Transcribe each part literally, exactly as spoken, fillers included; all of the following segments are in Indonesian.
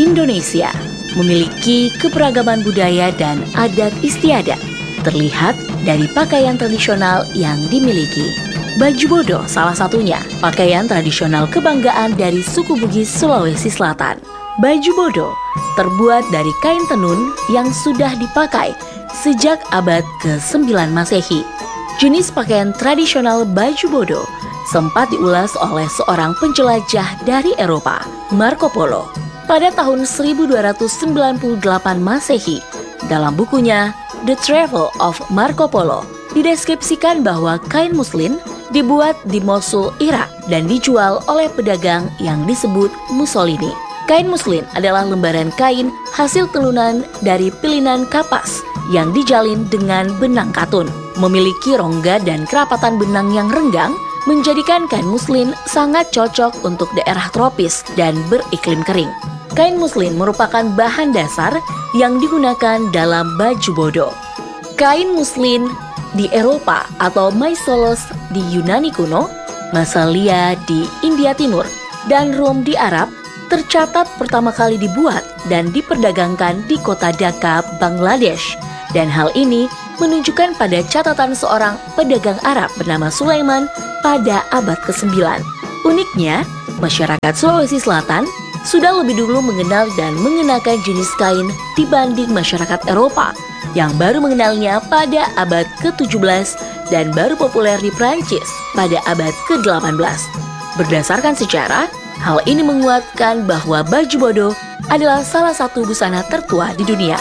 Indonesia memiliki keberagaman budaya dan adat istiadat, terlihat dari pakaian tradisional yang dimiliki. Baju bodo salah satunya, pakaian tradisional kebanggaan dari suku Bugis Sulawesi Selatan. Baju bodo terbuat dari kain tenun yang sudah dipakai sejak abad kesembilan Masehi. Jenis pakaian tradisional baju bodo sempat diulas oleh seorang penjelajah dari Eropa, Marco Polo, pada tahun seribu dua ratus sembilan puluh delapan Masehi. Dalam bukunya The Travel of Marco Polo, dideskripsikan bahwa kain muslin dibuat di Mosul, Irak, dan dijual oleh pedagang yang disebut Mussolini. Kain muslin adalah lembaran kain hasil tenunan dari pilinan kapas yang dijalin dengan benang katun. Memiliki rongga dan kerapatan benang yang renggang, menjadikan kain muslin sangat cocok untuk daerah tropis dan beriklim kering. Kain muslin merupakan bahan dasar yang digunakan dalam baju bodo. Kain muslin di Eropa atau Maisolos di Yunani kuno, Massalia di India Timur, dan Rom di Arab tercatat pertama kali dibuat dan diperdagangkan di kota Dhaka, Bangladesh. Dan hal ini menunjukkan pada catatan seorang pedagang Arab bernama Sulaiman pada abad kesembilan. Uniknya, masyarakat Sulawesi Selatan sudah lebih dulu mengenal dan mengenakan jenis kain dibanding masyarakat Eropa yang baru mengenalnya pada abad ketujuh belas dan baru populer di Prancis pada abad kedelapan belas. Berdasarkan sejarah, hal ini menguatkan bahwa baju bodo adalah salah satu busana tertua di dunia.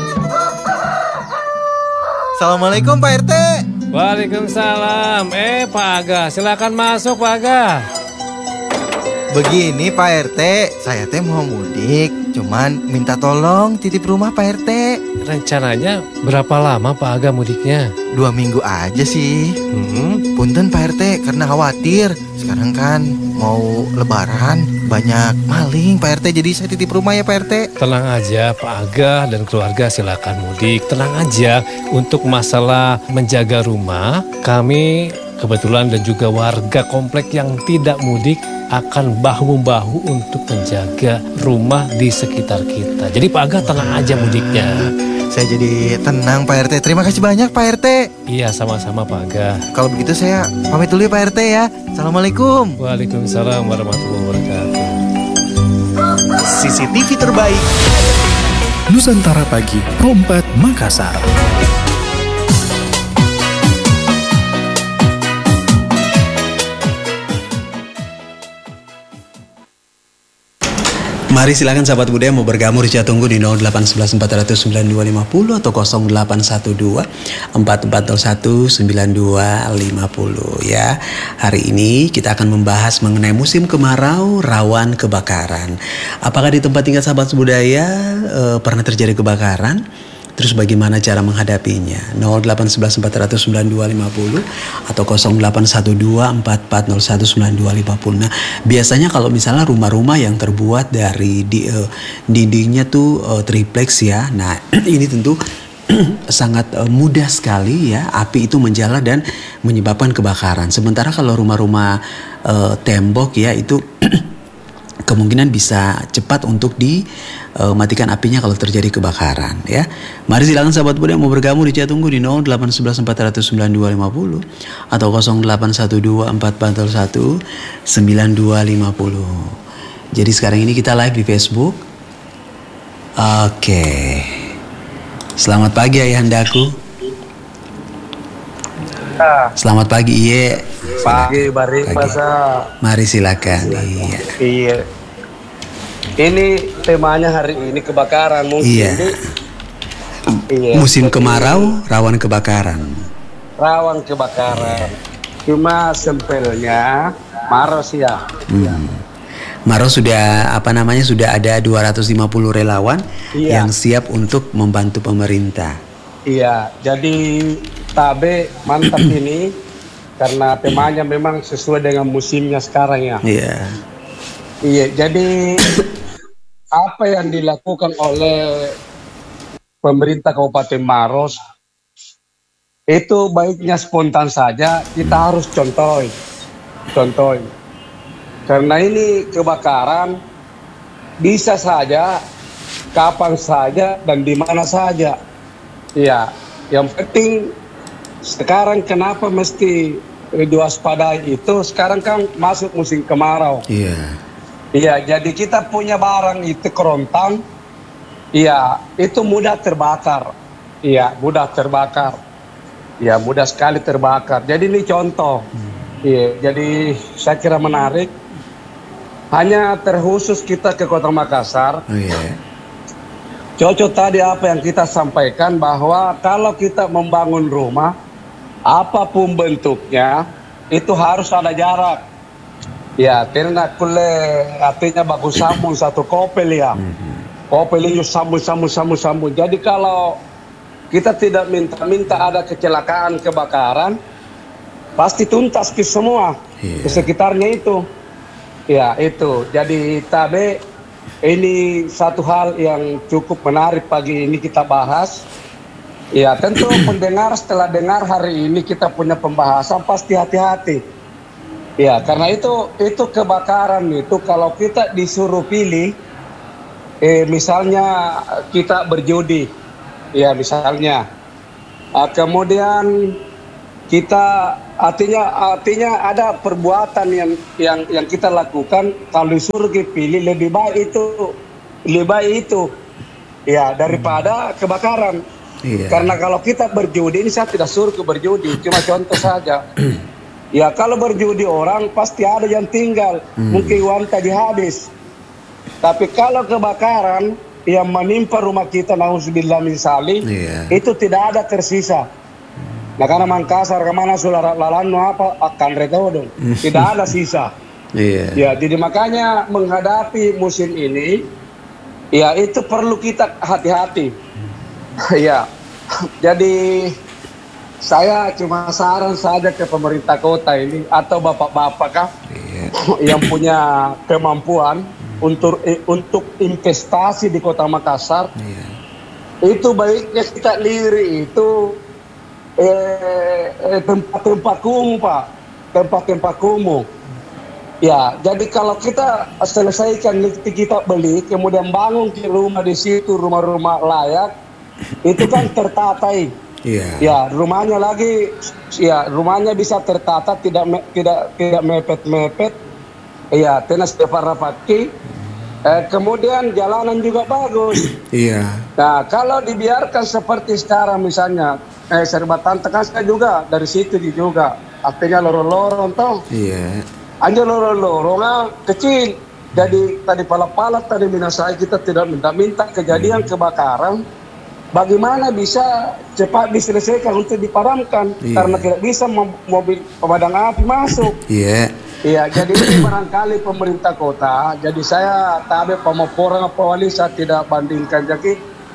Assalamualaikum Pak R T. Waalaikumsalam. Eh Pak Aga, silakan masuk Pak Aga. Begini Pak R T, saya teh mau mudik, cuman minta tolong titip rumah Pak R T. Rencananya berapa lama Pak Aga mudiknya? Dua minggu aja sih. Hmm. Punten Pak R T, karena khawatir. Sekarang kan mau lebaran, banyak maling Pak R T, jadi saya titip rumah ya Pak R T. Tenang aja Pak Aga dan keluarga silakan mudik. Tenang aja, untuk masalah menjaga rumah, kami kebetulan dan juga warga komplek yang tidak mudik akan bahu-membahu untuk menjaga rumah di sekitar kita. Jadi Pak Aga tenang aja mudiknya. Saya jadi tenang Pak R T. Terima kasih banyak Pak R T. Iya, sama-sama Pak Aga. Kalau begitu saya pamit dulu ya Pak R T ya. Assalamualaikum. Waalaikumsalam warahmatullahi wabarakatuh. C C T V terbaik Nusantara Pagi, Pro empat Makassar. Mari silakan sahabat budaya mau bergabung di chat tunggu di nol delapan satu satu empat nol sembilan dua lima nol atau nol delapan satu dua empat empat nol satu sembilan dua lima nol ya. Hari ini kita akan membahas mengenai musim kemarau rawan kebakaran. Apakah di tempat tinggal sahabat budaya eh, pernah terjadi kebakaran? Terus bagaimana cara menghadapinya? nol delapan satu satu empat nol sembilan dua lima nol atau nol delapan satu dua empat empat nol satu sembilan dua lima nol. Nah, biasanya kalau misalnya rumah-rumah yang terbuat dari di, uh, dindingnya tuh uh, triplex ya. Nah, ini tentu sangat uh, mudah sekali ya api itu menjalar dan menyebabkan kebakaran. Sementara kalau rumah-rumah uh, tembok ya itu kemungkinan bisa cepat untuk dimatikan uh, apinya kalau terjadi kebakaran ya. Mari silakan sahabat muda yang mau bergabung di chat tunggu di nol delapan satu satu empat nol sembilan dua lima nol atau nol delapan satu dua empat empat nol satu sembilan dua lima nol. Jadi sekarang ini kita live di Facebook. Oke. Selamat pagi ayahandaku. Selamat pagi Iye. Pagi Barik Masa. Mari silakan. Iya. Iya. Ini temanya hari ini kebakaran mungkin. Iya. Iya. Musim kemarau rawan kebakaran. Rawan kebakaran. Cuma sempelnya maros ya. Hmm. Maros sudah apa namanya sudah ada dua ratus lima puluh relawan iya. yang siap untuk membantu pemerintah. Iya. Jadi Tabe mantap ini karena temanya memang sesuai dengan musimnya sekarang ya. Iya. Iya, jadi apa yang dilakukan oleh pemerintah Kabupaten Maros itu baiknya spontan saja, kita harus contoh. Contoh. Karena ini kebakaran bisa saja, kapan saja dan di mana saja. Iya, yang penting sekarang kenapa mesti diwaspadai itu? Sekarang kan masuk musim kemarau. Iya. Iya, jadi kita punya barang itu kerontang. Iya, itu mudah terbakar. Iya, mudah terbakar. Iya, mudah sekali terbakar. Jadi ini contoh. Iya, jadi saya kira menarik. Hanya terkhusus kita ke Kota Makassar. Oh iya. Cocok tadi apa yang kita sampaikan bahwa kalau kita membangun rumah, apapun bentuknya, itu harus ada jarak. Ya, karena kule artinya bagus sambung satu kopel ya. Kopel itu sambung, sambung, sambung, sambung. Jadi kalau kita tidak minta-minta ada kecelakaan, kebakaran, pasti tuntas ke semua, Iya. ke sekitarnya itu. Ya, itu. Jadi tabe ini satu hal yang cukup menarik pagi ini kita bahas. Ya, tentu pendengar setelah dengar hari ini kita punya pembahasan pasti hati-hati. Ya, karena itu itu kebakaran itu kalau kita disuruh pilih, eh, misalnya kita berjudi, ya misalnya, uh, kemudian kita artinya artinya ada perbuatan yang yang yang kita lakukan kalau disuruh pilih lebih baik itu lebih baik itu, ya daripada kebakaran. Iya. Karena kalau kita berjudi ini saya tidak suruh ke berjudi, cuma contoh saja. Ya kalau berjudi orang pasti ada yang tinggal, hmm. mungkin uang tadi habis. Tapi kalau kebakaran yang menimpa rumah kita, nauzubillah min zalik, yeah. itu tidak ada tersisa. Nah karena Makassar kemana sudah lalan apa akan retodong, tidak ada sisa. Yeah. Ya jadi makanya menghadapi musim ini, ya itu perlu kita hati-hati. Ya jadi saya cuma saran saja ke pemerintah kota ini atau bapak-bapak kah Yeah. yang punya kemampuan untuk eh, untuk investasi di Kota Makassar. Yeah. Itu baiknya kita lirik itu eh, eh, tempat-tempat kumuh Pak, tempat-tempat kumuh. Ya, jadi kalau kita selesaikan kita beli, kemudian bangun di rumah di situ rumah-rumah layak, itu kan tertatai. Iya. Ya, rumahnya lagi, ya rumahnya bisa tertata, tidak me, tidak tidak mepet-mepet. Ya, tenas rapat-rapati. Eh, kemudian jalanan juga bagus. Iya. Nah, kalau dibiarkan seperti sekarang misalnya, eh Serbatan Tekan saya juga dari situ juga, artinya lorong-lorong toh. Iya. Hanya lorong-lorongnya kecil. Jadi tadi pala-pala tadi minasai kita tidak minta-minta kejadian kebakaran. Bagaimana bisa cepat diselesaikan untuk dipadamkan? Iya. Karena tidak bisa mobil pemadam api masuk. Iya. Iya, jadi ini barangkali pemerintah kota. Jadi saya tabe pemaporan apa wali saya tidak bandingkan. Jadi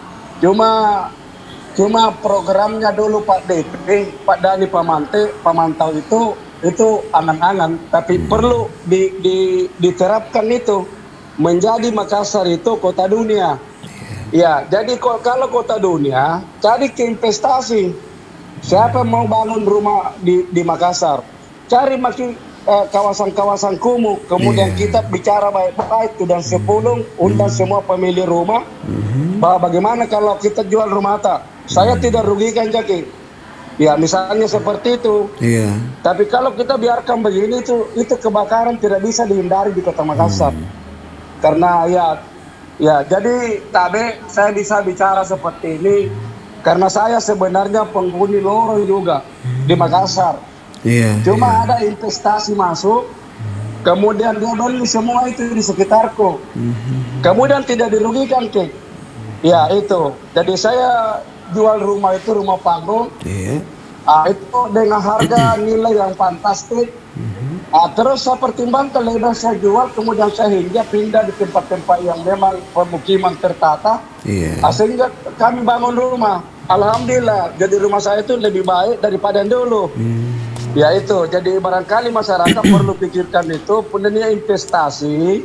cuma cuma programnya dulu Pak D P, Pak Dani Pamante, pemantau itu itu angan-angan. Tapi hmm. perlu di, di, diterapkan itu menjadi Makassar itu kota dunia. Ya, jadi kalau kota dunia, cari ke investasi. Siapa mau bangun rumah di, di Makassar? Cari makin eh, kawasan-kawasan kumuh. Kemudian yeah. kita bicara baik-baik dan sepuluh undang mm-hmm. semua pemilik rumah. Mm-hmm. Bahwa bagaimana kalau kita jual rumah tak? Saya mm-hmm. tidak rugikan jadi. Ya, misalnya seperti itu. Yeah. Tapi kalau kita biarkan begini itu, itu kebakaran tidak bisa dihindari di Kota Makassar. Mm-hmm. Karena ya. Ya, jadi tadi saya bisa bicara seperti ini karena saya sebenarnya penghuni lorong juga di Makassar. Iya. Cuma iya. ada investasi masuk, kemudian dia beli semua itu di sekitarku. Mm-hmm. Kemudian tidak dirugikan ke. Ya itu. Jadi saya jual rumah itu rumah panggung. Iya. Ah, itu dengan harga nilai yang fantastik. Mm-hmm. Ah, terus saya pertimbangkan lebar saya jual, kemudian saya hingga pindah di tempat-tempat yang memang pemukiman tertata. Iya. Ah, sehingga kami bangun rumah. Alhamdulillah, jadi rumah saya itu lebih baik daripada yang dulu. Mm. Ya itu, jadi barangkali masyarakat perlu pikirkan itu, punya investasi,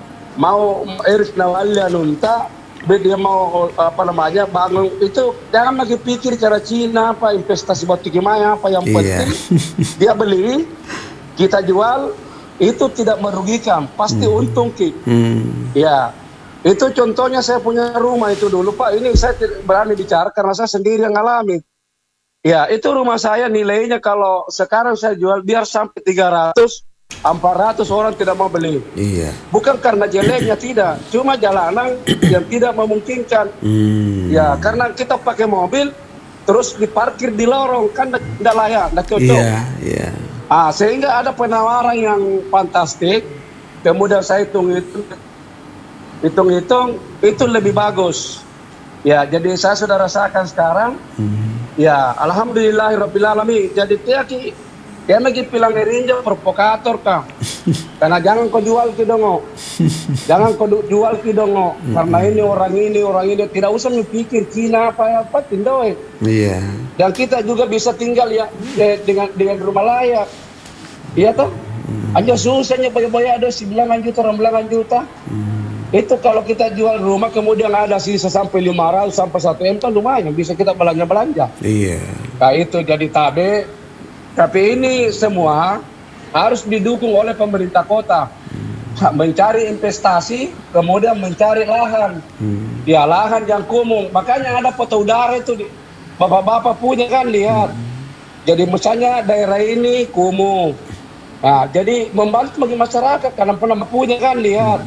mau Erik Nawalya nunta, dia mau apa namanya bangun itu jangan lagi pikir cara Cina apa investasi buat gimana apa yang penting yeah. dia beli kita jual itu tidak merugikan pasti mm. untung ki mm. ya Itu contohnya saya punya rumah itu dulu Pak. Ini saya tidak berani bicara karena saya sendiri yang ngalami. Ya, itu rumah saya nilainya kalau sekarang saya jual biar sampai tiga ratus, empat ratus orang tidak mau beli. Iya. Bukan karena jeleknya tidak, cuma jalanan yang tidak memungkinkan. Hmm. Ya, karena kita pakai mobil terus diparkir di lorong kan tidak layak, tidak cocok. Iya, iya. Ah, sehingga ada penawaran yang fantastik. Kemudian saya hitung-hitung, hitung-hitung itu lebih bagus. Ya, jadi saya sudah rasakan sekarang. Hmm. Ya, alhamdulillahirabbil alamin. Jadi dia ki dia lagi bilang erinjo provokator kah. Karena jangan kau jual ki dongo. Jangan kau jual ki dongo. Karena ini orang ini orang ini tidak usah mikir Cina apa apa tindoy. Iya. Dan kita juga bisa tinggal ya eh, dengan dengan rumah layak. Iya toh? Aja susahnya bayar-bayar ada sembilan juta, sembilan juta. Itu kalau kita jual rumah kemudian ada sisa sampai lima ratus sampai satu M kan lumayan bisa kita belanja-belanja. Iya. Nah itu jadi tabe. Tapi ini semua harus didukung oleh pemerintah kota. Mencari investasi, kemudian mencari lahan. Hmm. Ya lahan yang kumuh. Makanya ada foto udara itu. Bapak-bapak punya kan lihat. Jadi misalnya daerah ini kumuh. Nah jadi membantu bagi masyarakat karena pernah punya kan lihat.